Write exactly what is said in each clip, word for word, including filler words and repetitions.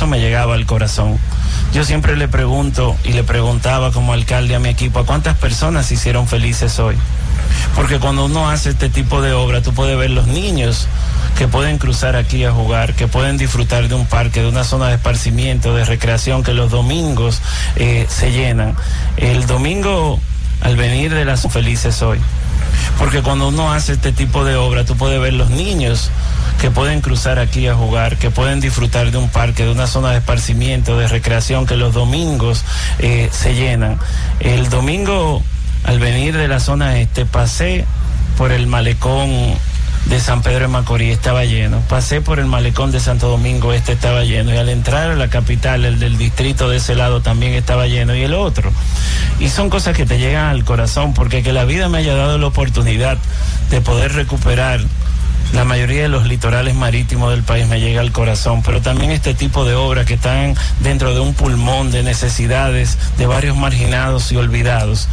eso me llegaba al corazón. Yo siempre le pregunto y le preguntaba como alcalde a mi equipo, ¿a cuántas personas se hicieron felices hoy? Porque cuando uno hace este tipo de obra, tú puedes ver los niños que pueden cruzar aquí a jugar, que pueden disfrutar de un parque, de una zona de esparcimiento, de recreación, que los domingos eh, se llenan. El domingo, al venir de las felices hoy, porque cuando uno hace este tipo de obra, tú puedes ver los niños que pueden cruzar aquí a jugar, que pueden disfrutar de un parque, de una zona de esparcimiento, de recreación, que los domingos eh, se llenan. El domingo, al venir de la zona este, pasé por el malecón de San Pedro de Macorís, estaba lleno. Pasé por el malecón de Santo Domingo Este, estaba lleno. Y al entrar a la capital, el del distrito de ese lado también estaba lleno. Y el otro. Y son cosas que te llegan al corazón, porque que la vida me haya dado la oportunidad de poder recuperar la mayoría de los litorales marítimos del país me llega al corazón, pero también este tipo de obras que están dentro de un pulmón de necesidades de varios marginados y olvidados.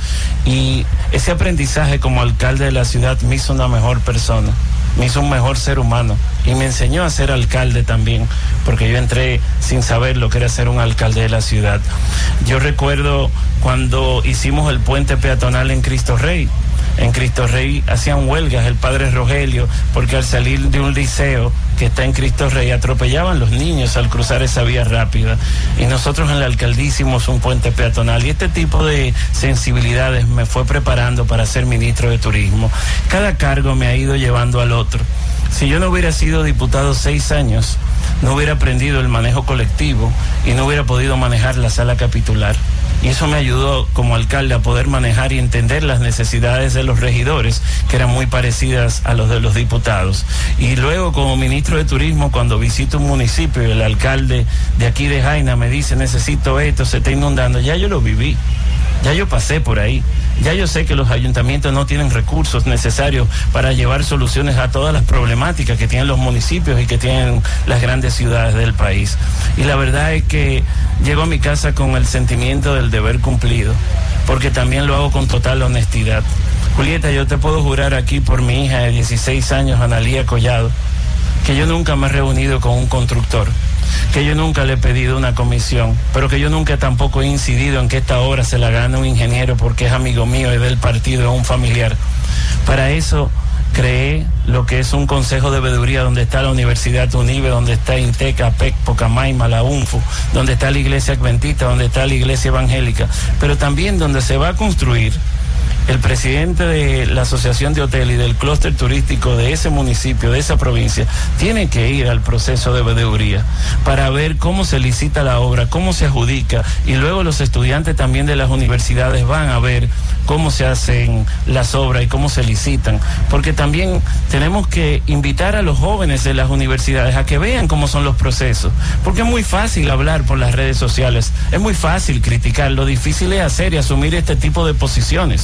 Y ese aprendizaje como alcalde de la ciudad me hizo una mejor persona, me hizo un mejor ser humano y me enseñó a ser alcalde también, porque yo entré sin saber lo que era ser un alcalde de la ciudad. Yo recuerdo cuando hicimos el puente peatonal en Cristo Rey. En Cristo Rey hacían huelgas el padre Rogelio, porque al salir de un liceo que está en Cristo Rey atropellaban los niños al cruzar esa vía rápida, y nosotros en la alcaldía hicimos un puente peatonal, y este tipo de sensibilidades me fue preparando para ser ministro de turismo. Cada cargo me ha ido llevando al otro. Si yo no hubiera sido diputado seis años, no hubiera aprendido el manejo colectivo y no hubiera podido manejar la sala capitular. Y eso me ayudó como alcalde a poder manejar y entender las necesidades de los regidores, que eran muy parecidas a los de los diputados. Y luego como ministro de turismo, cuando visito un municipio y el alcalde de aquí de Jaina me dice, necesito esto, se está inundando, ya yo lo viví. Ya yo pasé por ahí, ya yo sé que los ayuntamientos no tienen recursos necesarios para llevar soluciones a todas las problemáticas que tienen los municipios y que tienen las grandes ciudades del país. Y la verdad es que llego a mi casa con el sentimiento del deber cumplido, porque también lo hago con total honestidad. Julieta, yo te puedo jurar aquí por mi hija de dieciséis años, Analía Collado, que yo nunca me he reunido con un constructor, que yo nunca le he pedido una comisión, pero que yo nunca tampoco he incidido en que esta obra se la gane un ingeniero porque es amigo mío, es del partido, es un familiar. Para eso creé lo que es un consejo de veeduría, donde está la Universidad UNIBE, donde está INTECA, APEC, Pocamaima, la UNFU, donde está la Iglesia Adventista, donde está la Iglesia Evangélica, pero también donde se va a construir. El presidente de la Asociación de Hotel y del clúster turístico de ese municipio, de esa provincia, tiene que ir al proceso de veeduría para ver cómo se licita la obra, cómo se adjudica, y luego los estudiantes también de las universidades van a ver cómo se hacen las obras y cómo se licitan, porque también tenemos que invitar a los jóvenes de las universidades a que vean cómo son los procesos, porque es muy fácil hablar por las redes sociales, es muy fácil criticar, lo difícil es hacer y asumir este tipo de posiciones.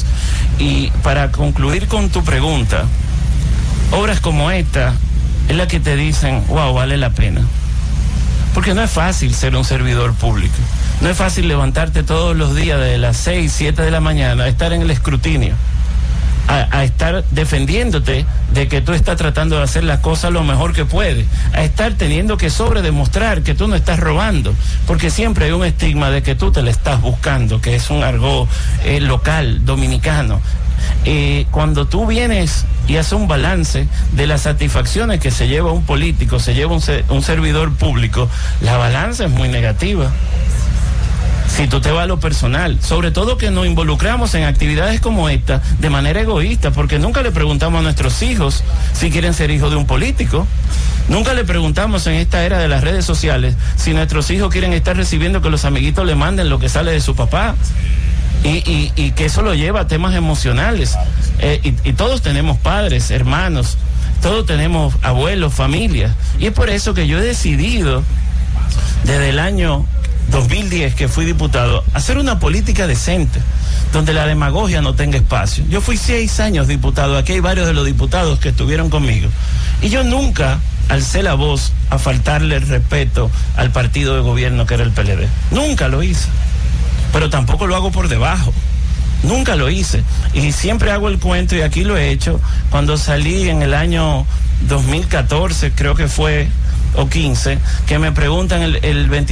Y para concluir con tu pregunta, obras como esta es la que te dicen, wow, vale la pena. Porque no es fácil ser un servidor público. No es fácil levantarte todos los días de las seis, siete de la mañana, a estar en el escrutinio, a, a estar defendiéndote de que tú estás tratando de hacer las cosas lo mejor que puedes, a estar teniendo que sobredemostrar que tú no estás robando, porque siempre hay un estigma de que tú te la estás buscando, que es un argot eh, local, dominicano. Eh, cuando tú vienes y haces un balance de las satisfacciones que se lleva un político, se lleva un, un servidor público, la balanza es muy negativa. Si tú te vas a lo personal, sobre todo que nos involucramos en actividades como esta de manera egoísta, porque nunca le preguntamos a nuestros hijos si quieren ser hijos de un político. Nunca le preguntamos en esta era de las redes sociales si nuestros hijos quieren estar recibiendo que los amiguitos le manden lo que sale de su papá. Y, y, y que eso lo lleva a temas emocionales. Eh, y, y todos tenemos padres, hermanos, todos tenemos abuelos, familias. Y es por eso que yo he decidido, desde el año dos mil diez que fui diputado, hacer una política decente, donde la demagogia no tenga espacio. Yo fui seis años diputado, aquí hay varios de los diputados que estuvieron conmigo, y yo nunca alcé la voz a faltarle el respeto al partido de gobierno que era el P L D. Nunca lo hice, pero tampoco lo hago por debajo. Nunca lo hice, y siempre hago el cuento, y aquí lo he hecho, cuando salí en el año dos mil catorce, creo que fue, o quince, que me preguntan el, el veinticinco